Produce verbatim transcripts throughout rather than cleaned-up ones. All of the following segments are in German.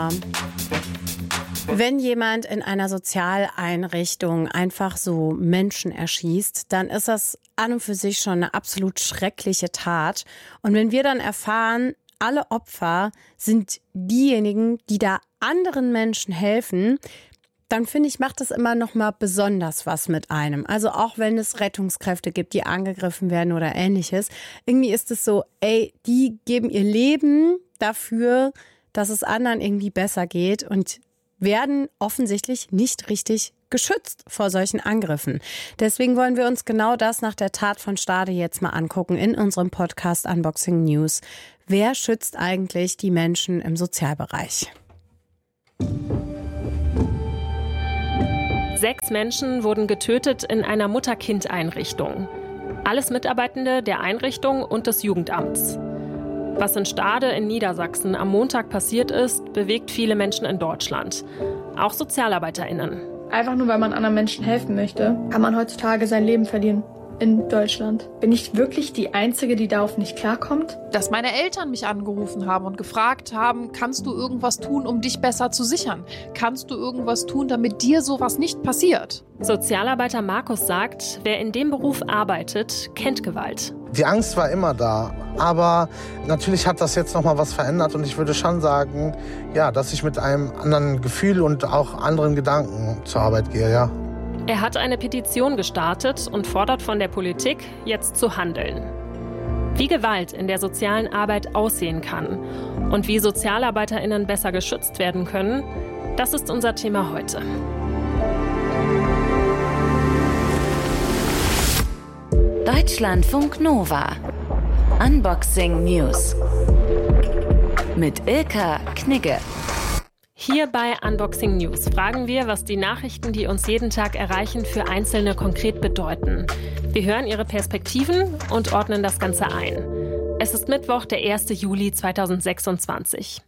Nova. Wenn jemand in einer Sozialeinrichtung einfach so Menschen erschießt, dann ist das an und für sich schon eine absolut schreckliche Tat. Und wenn wir dann erfahren, alle Opfer sind diejenigen, die da anderen Menschen helfen, dann finde ich, macht das immer noch mal besonders was mit einem. Also auch wenn es Rettungskräfte gibt, die angegriffen werden oder Ähnliches. Irgendwie ist es so, ey, die geben ihr Leben dafür, dass es anderen irgendwie besser geht und werden offensichtlich nicht richtig geschützt vor solchen Angriffen. Deswegen wollen wir uns genau das nach der Tat von Stade jetzt mal angucken in unserem Podcast Unboxing News. Wer schützt eigentlich die Menschen im Sozialbereich? Sechs Menschen wurden getötet in einer Mutter-Kind-Einrichtung. Alles Mitarbeitende der Einrichtung und des Jugendamts. Was in Stade in Niedersachsen am Montag passiert ist, bewegt viele Menschen in Deutschland. Auch SozialarbeiterInnen. Einfach nur, weil man anderen Menschen helfen möchte, kann man heutzutage sein Leben verlieren. In Deutschland. Bin ich wirklich die Einzige, die darauf nicht klarkommt? Dass meine Eltern mich angerufen haben und gefragt haben, kannst du irgendwas tun, um dich besser zu sichern? Kannst du irgendwas tun, damit dir sowas nicht passiert? Sozialarbeiter Markus sagt, wer in dem Beruf arbeitet, kennt Gewalt. Die Angst war immer da, aber natürlich hat das jetzt noch mal was verändert und ich würde schon sagen, ja, dass ich mit einem anderen Gefühl und auch anderen Gedanken zur Arbeit gehe, ja. Er hat eine Petition gestartet und fordert von der Politik, jetzt zu handeln. Wie Gewalt in der sozialen Arbeit aussehen kann und wie SozialarbeiterInnen besser geschützt werden können, das ist unser Thema heute. Deutschlandfunk Nova. Unboxing News. Mit Ilka Knigge. Hier bei Unboxing News fragen wir, was die Nachrichten, die uns jeden Tag erreichen, für Einzelne konkret bedeuten. Wir hören ihre Perspektiven und ordnen das Ganze ein. Es ist Mittwoch, der erster Juli zweitausendsechsundzwanzig.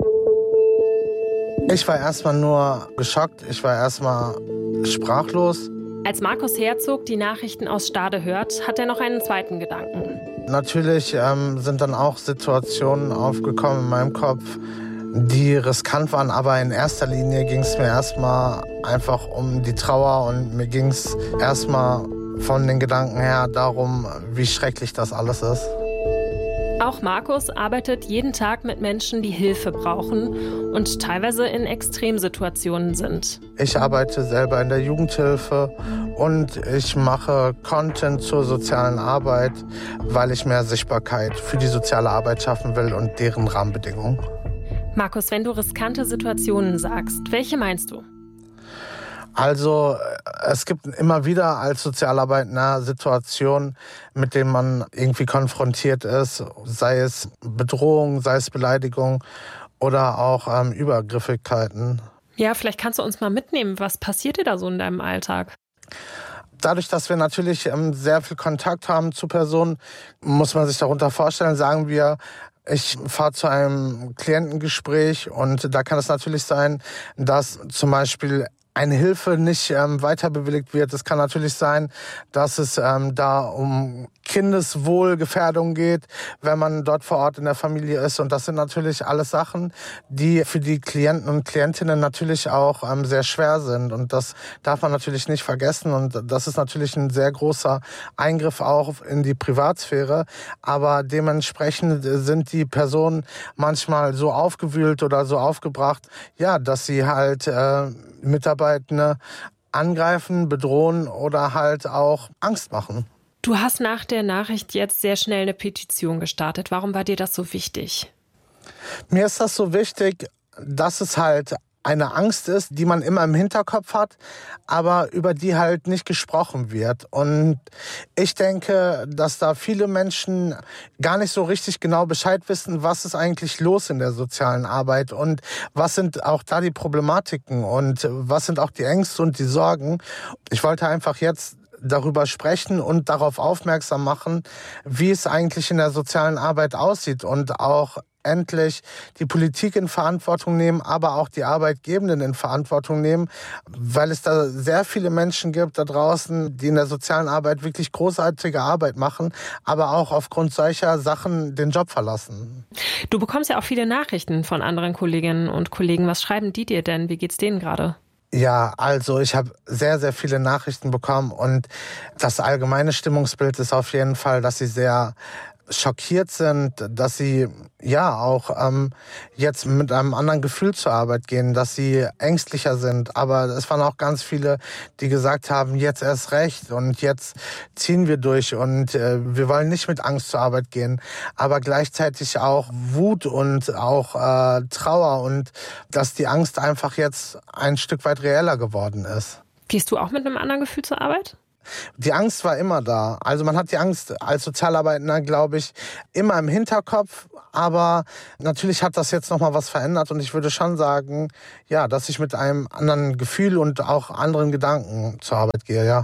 Ich war erstmal nur geschockt, ich war erstmal sprachlos. Als Markus Herzog die Nachrichten aus Stade hört, hat er noch einen zweiten Gedanken. Natürlich ähm, sind dann auch Situationen aufgekommen in meinem Kopf, die riskant waren, aber in erster Linie ging es mir erstmal einfach um die Trauer und mir ging es erstmal von den Gedanken her darum, wie schrecklich das alles ist. Auch Markus arbeitet jeden Tag mit Menschen, die Hilfe brauchen und teilweise in Extremsituationen sind. Ich arbeite selber in der Jugendhilfe und ich mache Content zur sozialen Arbeit, weil ich mehr Sichtbarkeit für die soziale Arbeit schaffen will und deren Rahmenbedingungen. Markus, wenn du riskante Situationen sagst, welche meinst du? Also es gibt immer wieder als Sozialarbeiter Situationen, mit denen man irgendwie konfrontiert ist, sei es Bedrohung, sei es Beleidigung oder auch ähm, Übergriffigkeiten. Ja, vielleicht kannst du uns mal mitnehmen, was passiert dir da so in deinem Alltag? Dadurch, dass wir natürlich ähm, sehr viel Kontakt haben zu Personen, muss man sich darunter vorstellen, sagen wir, ich fahre zu einem Klientengespräch und da kann es natürlich sein, dass zum Beispiel eine Hilfe nicht ähm, weiter bewilligt wird. Es kann natürlich sein, dass es ähm, da um Kindeswohlgefährdung geht, wenn man dort vor Ort in der Familie ist. Und das sind natürlich alles Sachen, die für die Klienten und Klientinnen natürlich auch ähm, sehr schwer sind. Und das darf man natürlich nicht vergessen. Und das ist natürlich ein sehr großer Eingriff auch in die Privatsphäre. Aber dementsprechend sind die Personen manchmal so aufgewühlt oder so aufgebracht, ja, dass sie halt äh, Mitarbeitende angreifen, bedrohen oder halt auch Angst machen. Du hast nach der Nachricht jetzt sehr schnell eine Petition gestartet. Warum war dir das so wichtig? Mir ist das so wichtig, dass es halt eine Angst ist, die man immer im Hinterkopf hat, aber über die halt nicht gesprochen wird. Und ich denke, dass da viele Menschen gar nicht so richtig genau Bescheid wissen, was ist eigentlich los in der sozialen Arbeit und was sind auch da die Problematiken und was sind auch die Ängste und die Sorgen. Ich wollte einfach jetzt darüber sprechen und darauf aufmerksam machen, wie es eigentlich in der sozialen Arbeit aussieht und auch endlich die Politik in Verantwortung nehmen, aber auch die Arbeitgebenden in Verantwortung nehmen, weil es da sehr viele Menschen gibt da draußen, die in der sozialen Arbeit wirklich großartige Arbeit machen, aber auch aufgrund solcher Sachen den Job verlassen. Du bekommst ja auch viele Nachrichten von anderen Kolleginnen und Kollegen. Was schreiben die dir denn? Wie geht's denen gerade? Ja, also ich habe sehr, sehr viele Nachrichten bekommen und das allgemeine Stimmungsbild ist auf jeden Fall, dass sie sehr schockiert sind, dass sie ja auch ähm, jetzt mit einem anderen Gefühl zur Arbeit gehen, dass sie ängstlicher sind. Aber es waren auch ganz viele, die gesagt haben, jetzt erst recht und jetzt ziehen wir durch und äh, wir wollen nicht mit Angst zur Arbeit gehen. Aber gleichzeitig auch Wut und auch äh, Trauer und dass die Angst einfach jetzt ein Stück weit reeller geworden ist. Gehst du auch mit einem anderen Gefühl zur Arbeit? Die Angst war immer da. Also man hat die Angst als Sozialarbeitender, glaube ich, immer im Hinterkopf. Aber natürlich hat das jetzt nochmal was verändert. Und ich würde schon sagen, ja, dass ich mit einem anderen Gefühl und auch anderen Gedanken zur Arbeit gehe, ja.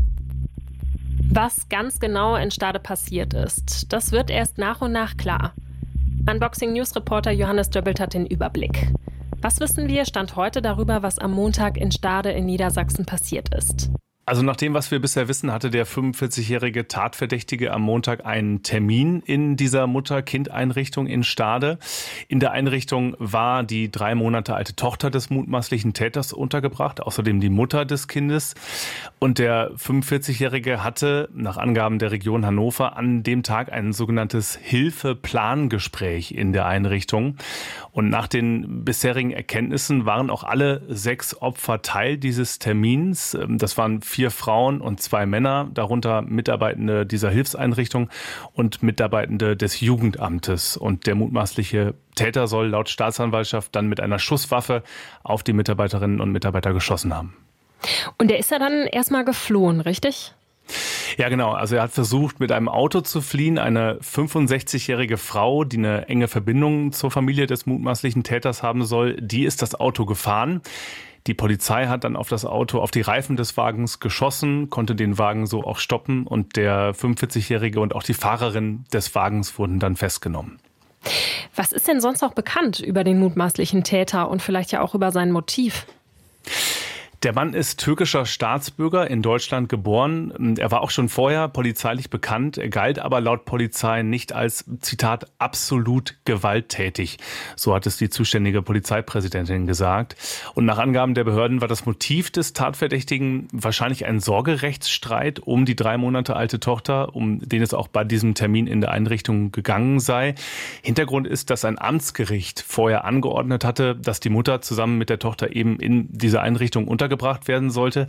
Was ganz genau in Stade passiert ist, das wird erst nach und nach klar. Unboxing-News-Reporter Johannes Döbbelt hat den Überblick. Was wissen wir Stand heute darüber, was am Montag in Stade in Niedersachsen passiert ist? Also nach dem, was wir bisher wissen, hatte der fünfundvierzigjährige Tatverdächtige am Montag einen Termin in dieser Mutter-Kind-Einrichtung in Stade. In der Einrichtung war die drei Monate alte Tochter des mutmaßlichen Täters untergebracht, außerdem die Mutter des Kindes. Und der fünfundvierzigjährige hatte nach Angaben der Region Hannover an dem Tag ein sogenanntes Hilfe-Plan-Gespräch in der Einrichtung. Und nach den bisherigen Erkenntnissen waren auch alle sechs Opfer Teil dieses Termins. Das waren vier Frauen und zwei Männer, darunter Mitarbeitende dieser Hilfseinrichtung und Mitarbeitende des Jugendamtes. Und der mutmaßliche Täter soll laut Staatsanwaltschaft dann mit einer Schusswaffe auf die Mitarbeiterinnen und Mitarbeiter geschossen haben. Und der ist ja dann erstmal geflohen, richtig? Ja, genau. Also er hat versucht, mit einem Auto zu fliehen. Eine fünfundsechzigjährige Frau, die eine enge Verbindung zur Familie des mutmaßlichen Täters haben soll, die ist das Auto gefahren. Die Polizei hat dann auf das Auto, auf die Reifen des Wagens geschossen, konnte den Wagen so auch stoppen und der fünfundvierzigjährige und auch die Fahrerin des Wagens wurden dann festgenommen. Was ist denn sonst noch bekannt über den mutmaßlichen Täter und vielleicht ja auch über sein Motiv? Der Mann ist türkischer Staatsbürger, in Deutschland geboren. Er war auch schon vorher polizeilich bekannt, er galt aber laut Polizei nicht als, Zitat, absolut gewalttätig. So hat es die zuständige Polizeipräsidentin gesagt. Und nach Angaben der Behörden war das Motiv des Tatverdächtigen wahrscheinlich ein Sorgerechtsstreit um die drei Monate alte Tochter, um den es auch bei diesem Termin in der Einrichtung gegangen sei. Hintergrund ist, dass ein Amtsgericht vorher angeordnet hatte, dass die Mutter zusammen mit der Tochter eben in dieser Einrichtung untergebracht gebracht werden sollte.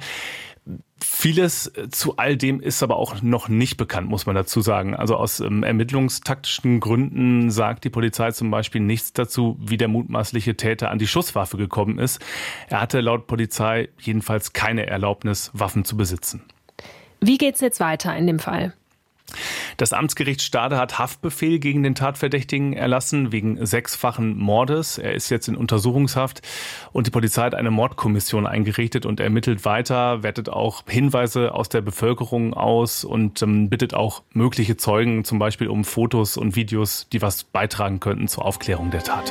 Vieles zu all dem ist aber auch noch nicht bekannt, muss man dazu sagen. Also aus ähm, ermittlungstaktischen Gründen sagt die Polizei zum Beispiel nichts dazu, wie der mutmaßliche Täter an die Schusswaffe gekommen ist. Er hatte laut Polizei jedenfalls keine Erlaubnis, Waffen zu besitzen. Wie geht's jetzt weiter in dem Fall? Das Amtsgericht Stade hat Haftbefehl gegen den Tatverdächtigen erlassen wegen sechsfachen Mordes. Er ist jetzt in Untersuchungshaft und die Polizei hat eine Mordkommission eingerichtet und ermittelt weiter, wertet auch Hinweise aus der Bevölkerung aus und ähm, bittet auch mögliche Zeugen, zum Beispiel um Fotos und Videos, die was beitragen könnten zur Aufklärung der Tat.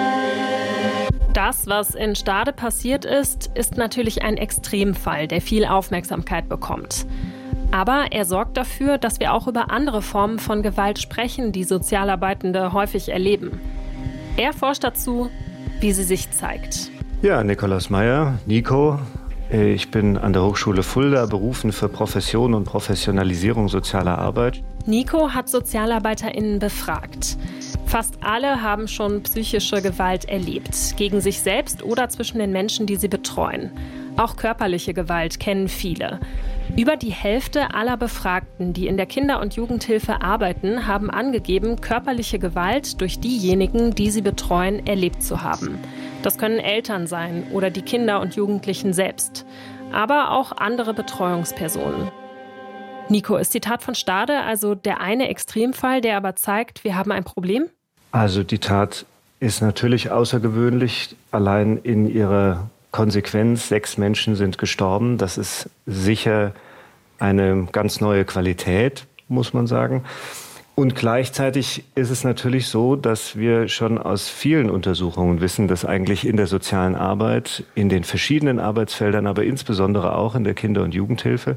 Das, was in Stade passiert ist, ist natürlich ein Extremfall, der viel Aufmerksamkeit bekommt. Aber er sorgt dafür, dass wir auch über andere Formen von Gewalt sprechen, die Sozialarbeitende häufig erleben. Er forscht dazu, wie sie sich zeigt. Ja, Nikolaus Meyer, Nico. Ich bin an der Hochschule Fulda berufen für Profession und Professionalisierung sozialer Arbeit. Nico hat SozialarbeiterInnen befragt. Fast alle haben schon psychische Gewalt erlebt, gegen sich selbst oder zwischen den Menschen, die sie betreuen. Auch körperliche Gewalt kennen viele. Über die Hälfte aller Befragten, die in der Kinder- und Jugendhilfe arbeiten, haben angegeben, körperliche Gewalt durch diejenigen, die sie betreuen, erlebt zu haben. Das können Eltern sein oder die Kinder und Jugendlichen selbst, aber auch andere Betreuungspersonen. Nico, ist die Tat von Stade also der eine Extremfall, der aber zeigt, wir haben ein Problem? Also die Tat ist natürlich außergewöhnlich, allein in ihrer Konsequenz. Sechs Menschen sind gestorben. Das ist sicher eine ganz neue Qualität, muss man sagen. Und gleichzeitig ist es natürlich so, dass wir schon aus vielen Untersuchungen wissen, dass eigentlich in der sozialen Arbeit, in den verschiedenen Arbeitsfeldern, aber insbesondere auch in der Kinder- und Jugendhilfe,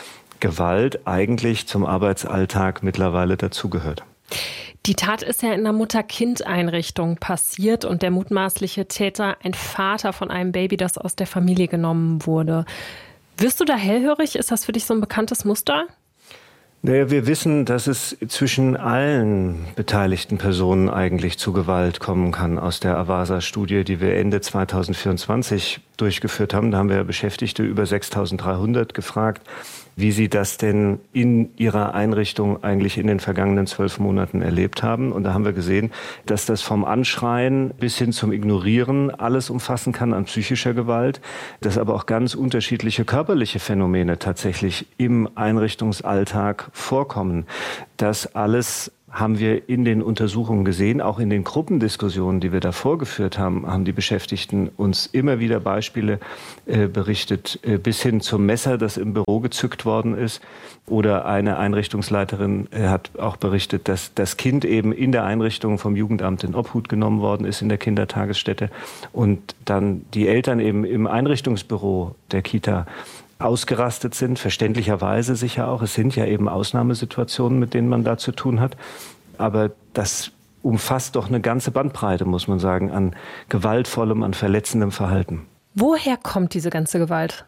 Gewalt eigentlich zum Arbeitsalltag mittlerweile dazugehört. Die Tat ist ja in einer Mutter-Kind-Einrichtung passiert und der mutmaßliche Täter ein Vater von einem Baby, das aus der Familie genommen wurde. Wirst du da hellhörig? Ist das für dich so ein bekanntes Muster? Naja, wir wissen, dass es zwischen allen beteiligten Personen eigentlich zu Gewalt kommen kann aus der Avasa-Studie, die wir Ende zwanzig vierundzwanzig durchgeführt haben. Da haben wir Beschäftigte über sechstausenddreihundert gefragt, wie sie das denn in ihrer Einrichtung eigentlich in den vergangenen zwölf Monaten erlebt haben. Und da haben wir gesehen, dass das vom Anschreien bis hin zum Ignorieren alles umfassen kann an psychischer Gewalt, dass aber auch ganz unterschiedliche körperliche Phänomene tatsächlich im Einrichtungsalltag vorkommen. Das alles haben wir in den Untersuchungen gesehen, auch in den Gruppendiskussionen, die wir da vorgeführt haben, haben die Beschäftigten uns immer wieder Beispiele äh, berichtet, äh, bis hin zum Messer, das im Büro gezückt worden ist. Oder eine Einrichtungsleiterin äh, hat auch berichtet, dass das Kind eben in der Einrichtung vom Jugendamt in Obhut genommen worden ist, in der Kindertagesstätte. Und dann die Eltern eben im Einrichtungsbüro der Kita ausgerastet sind, verständlicherweise sicher auch. Es sind ja eben Ausnahmesituationen, mit denen man da zu tun hat. Aber das umfasst doch eine ganze Bandbreite, muss man sagen, an gewaltvollem, an verletzendem Verhalten. Woher kommt diese ganze Gewalt?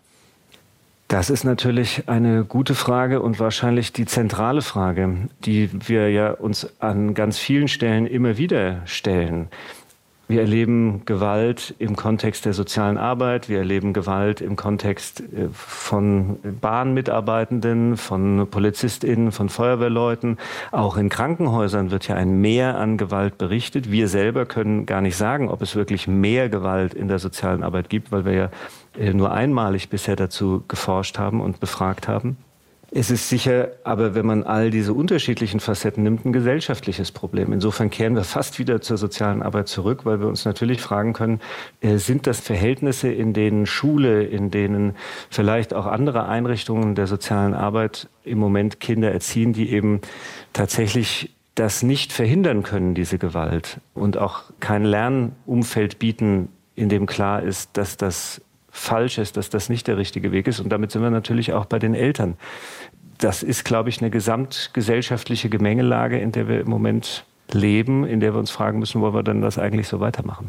Das ist natürlich eine gute Frage und wahrscheinlich die zentrale Frage, die wir ja uns an ganz vielen Stellen immer wieder stellen. Wir erleben Gewalt im Kontext der sozialen Arbeit, wir erleben Gewalt im Kontext von Bahnmitarbeitenden, von PolizistInnen, von Feuerwehrleuten. Auch in Krankenhäusern wird ja ein Mehr an Gewalt berichtet. Wir selber können gar nicht sagen, ob es wirklich mehr Gewalt in der sozialen Arbeit gibt, weil wir ja nur einmalig bisher dazu geforscht haben und befragt haben. Es ist sicher, aber wenn man all diese unterschiedlichen Facetten nimmt, ein gesellschaftliches Problem. Insofern kehren wir fast wieder zur sozialen Arbeit zurück, weil wir uns natürlich fragen können, sind das Verhältnisse, in denen Schule, in denen vielleicht auch andere Einrichtungen der sozialen Arbeit im Moment Kinder erziehen, die eben tatsächlich das nicht verhindern können, diese Gewalt, und auch kein Lernumfeld bieten, in dem klar ist, dass das falsch ist, dass das nicht der richtige Weg ist. Und damit sind wir natürlich auch bei den Eltern. Das ist, glaube ich, eine gesamtgesellschaftliche Gemengelage, in der wir im Moment leben, in der wir uns fragen müssen, wollen wir denn das eigentlich so weitermachen?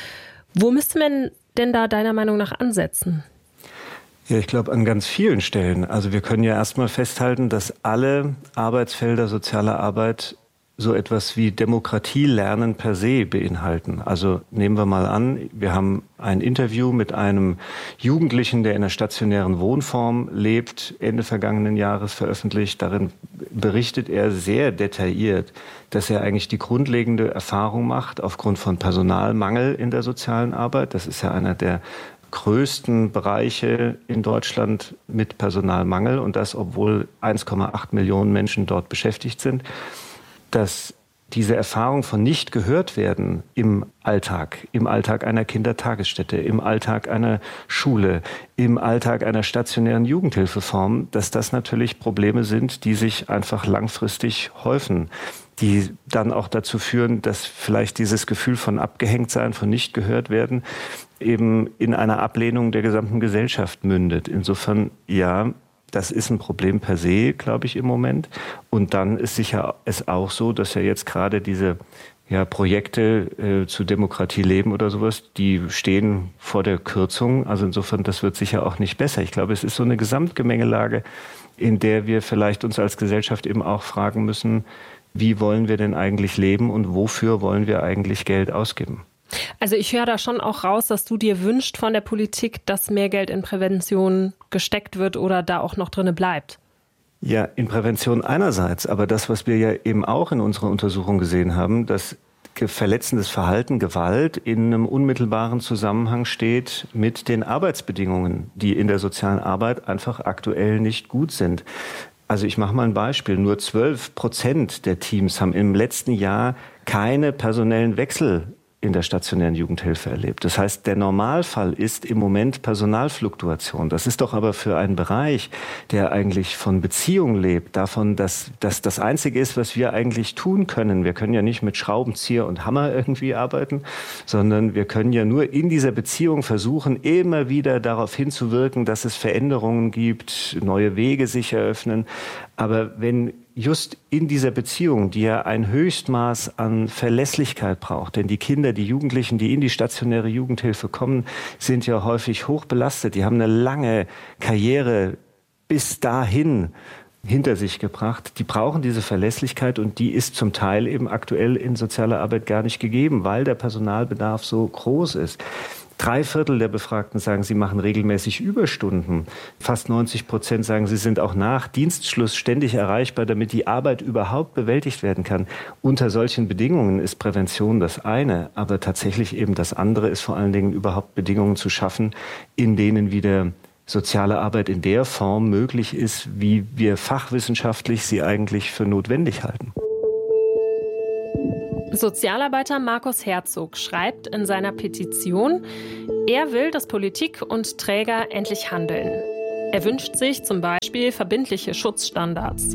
Wo müsste man denn da deiner Meinung nach ansetzen? Ja, ich glaube an ganz vielen Stellen. Also wir können ja erstmal festhalten, dass alle Arbeitsfelder sozialer Arbeit so etwas wie Demokratielernen per se beinhalten. Also nehmen wir mal an, wir haben ein Interview mit einem Jugendlichen, der in einer stationären Wohnform lebt, Ende vergangenen Jahres veröffentlicht. Darin berichtet er sehr detailliert, dass er eigentlich die grundlegende Erfahrung macht aufgrund von Personalmangel in der sozialen Arbeit. Das ist ja einer der größten Bereiche in Deutschland mit Personalmangel, und das, obwohl eins Komma acht Millionen Menschen dort beschäftigt sind. Dass diese Erfahrung von nicht gehört werden im Alltag, im Alltag einer Kindertagesstätte, im Alltag einer Schule, im Alltag einer stationären Jugendhilfeform, dass das natürlich Probleme sind, die sich einfach langfristig häufen, die dann auch dazu führen, dass vielleicht dieses Gefühl von Abgehängtsein, von nicht gehört werden, eben in einer Ablehnung der gesamten Gesellschaft mündet. Insofern, ja, das ist ein Problem per se, glaube ich, im Moment. Und dann ist sicher es auch so, dass ja jetzt gerade diese ja, Projekte äh, zu Demokratie leben oder sowas, die stehen vor der Kürzung. Also insofern, das wird sicher auch nicht besser. Ich glaube, es ist so eine Gesamtgemengelage, in der wir vielleicht uns als Gesellschaft eben auch fragen müssen, wie wollen wir denn eigentlich leben und wofür wollen wir eigentlich Geld ausgeben? Also ich höre da schon auch raus, dass du dir wünschst von der Politik, dass mehr Geld in Prävention gesteckt wird oder da auch noch drinne bleibt. Ja, in Prävention einerseits, aber das, was wir ja eben auch in unserer Untersuchung gesehen haben, dass verletzendes Verhalten, Gewalt in einem unmittelbaren Zusammenhang steht mit den Arbeitsbedingungen, die in der sozialen Arbeit einfach aktuell nicht gut sind. Also ich mache mal ein Beispiel. Nur zwölf Prozent der Teams haben im letzten Jahr keine personellen Wechsel in der stationären Jugendhilfe erlebt. Das heißt, der Normalfall ist im Moment Personalfluktuation. Das ist doch aber für einen Bereich, der eigentlich von Beziehung lebt, davon, dass das das Einzige ist, was wir eigentlich tun können. Wir können ja nicht mit Schraubenzieher und Hammer irgendwie arbeiten, sondern wir können ja nur in dieser Beziehung versuchen, immer wieder darauf hinzuwirken, dass es Veränderungen gibt, neue Wege sich eröffnen. Aber wenn just in dieser Beziehung, die ja ein Höchstmaß an Verlässlichkeit braucht, denn die Kinder, die Jugendlichen, die in die stationäre Jugendhilfe kommen, sind ja häufig hoch belastet. Die haben eine lange Karriere bis dahin hinter sich gebracht. Die brauchen diese Verlässlichkeit und die ist zum Teil eben aktuell in sozialer Arbeit gar nicht gegeben, weil der Personalbedarf so groß ist. Drei Viertel der Befragten sagen, sie machen regelmäßig Überstunden. Fast neunzig Prozent sagen, sie sind auch nach Dienstschluss ständig erreichbar, damit die Arbeit überhaupt bewältigt werden kann. Unter solchen Bedingungen ist Prävention das eine, aber tatsächlich eben das andere ist vor allen Dingen überhaupt Bedingungen zu schaffen, in denen wieder soziale Arbeit in der Form möglich ist, wie wir fachwissenschaftlich sie eigentlich für notwendig halten. Sozialarbeiter Markus Herzog schreibt in seiner Petition, er will, dass Politik und Träger endlich handeln. Er wünscht sich zum Beispiel verbindliche Schutzstandards.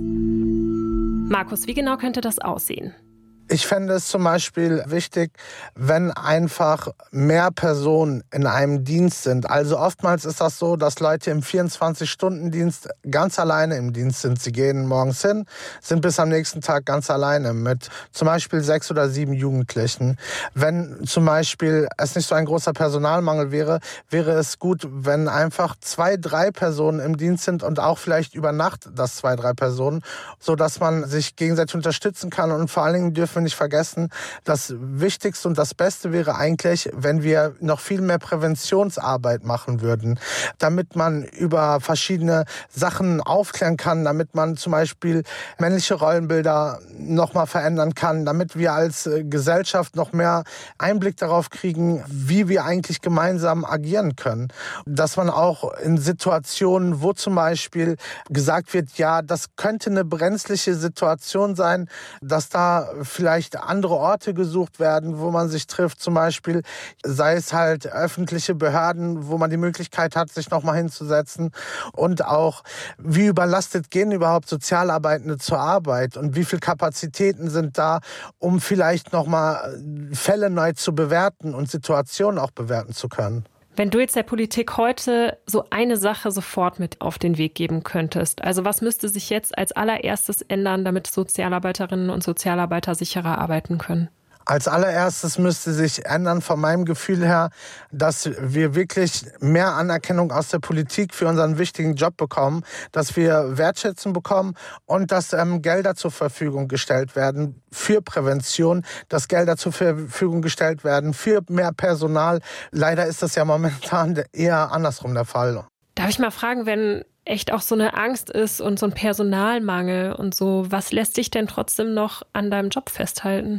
Markus, wie genau könnte das aussehen? Ich fände es zum Beispiel wichtig, wenn einfach mehr Personen in einem Dienst sind. Also oftmals ist das so, dass Leute im vierundzwanzig-Stunden-Dienst ganz alleine im Dienst sind. Sie gehen morgens hin, sind bis am nächsten Tag ganz alleine mit zum Beispiel sechs oder sieben Jugendlichen. Wenn zum Beispiel es nicht so ein großer Personalmangel wäre, wäre es gut, wenn einfach zwei, drei Personen im Dienst sind und auch vielleicht über Nacht das zwei, drei Personen, sodass man sich gegenseitig unterstützen kann. Und vor allen Dingen dürfen wir nicht vergessen, das Wichtigste und das Beste wäre eigentlich, wenn wir noch viel mehr Präventionsarbeit machen würden, damit man über verschiedene Sachen aufklären kann, damit man zum Beispiel männliche Rollenbilder noch mal verändern kann, damit wir als Gesellschaft noch mehr Einblick darauf kriegen, wie wir eigentlich gemeinsam agieren können. Dass man auch in Situationen, wo zum Beispiel gesagt wird, ja, das könnte eine brenzliche Situation sein, dass da vielleicht andere Orte gesucht werden, wo man sich trifft, zum Beispiel, sei es halt öffentliche Behörden, wo man die Möglichkeit hat, sich nochmal hinzusetzen, und auch, wie überlastet gehen überhaupt Sozialarbeitende zur Arbeit und wie viele Kapazitäten sind da, um vielleicht nochmal Fälle neu zu bewerten und Situationen auch bewerten zu können. Wenn du jetzt der Politik heute so eine Sache sofort mit auf den Weg geben könntest, also was müsste sich jetzt als allererstes ändern, damit Sozialarbeiterinnen und Sozialarbeiter sicherer arbeiten können? Als allererstes müsste sich ändern von meinem Gefühl her, dass wir wirklich mehr Anerkennung aus der Politik für unseren wichtigen Job bekommen, dass wir Wertschätzung bekommen und dass ähm, Gelder zur Verfügung gestellt werden für Prävention, dass Gelder zur Verfügung gestellt werden für mehr Personal. Leider ist das ja momentan eher andersrum der Fall. Darf ich mal fragen, wenn echt auch so eine Angst ist und so ein Personalmangel und so, was lässt dich denn trotzdem noch an deinem Job festhalten?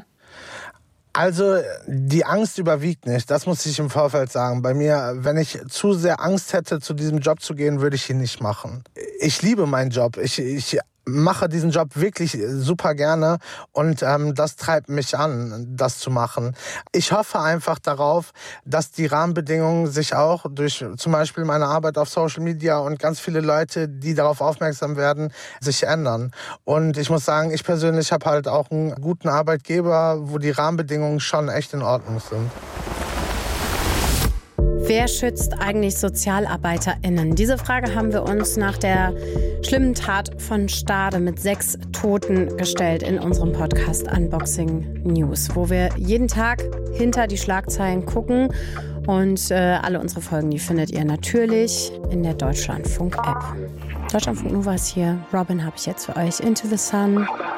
Also die Angst überwiegt nicht, das muss ich im Vorfeld sagen. Bei mir, wenn ich zu sehr Angst hätte, zu diesem Job zu gehen, würde ich ihn nicht machen. Ich liebe meinen Job. Ich, ich mache diesen Job wirklich super gerne und ähm, das treibt mich an, das zu machen. Ich hoffe einfach darauf, dass die Rahmenbedingungen sich auch durch zum Beispiel meine Arbeit auf Social Media und ganz viele Leute, die darauf aufmerksam werden, sich ändern. Und ich muss sagen, ich persönlich habe halt auch einen guten Arbeitgeber, wo die Rahmenbedingungen schon echt in Ordnung sind. Wer schützt eigentlich SozialarbeiterInnen? Diese Frage haben wir uns nach der schlimmen Tat von Stade mit sechs Toten gestellt in unserem Podcast Unboxing News, wo wir jeden Tag hinter die Schlagzeilen gucken. Und äh, alle unsere Folgen, die findet ihr natürlich in der Deutschlandfunk-App. Deutschlandfunk Nova ist hier. Robin habe ich jetzt für euch. Into the Sun.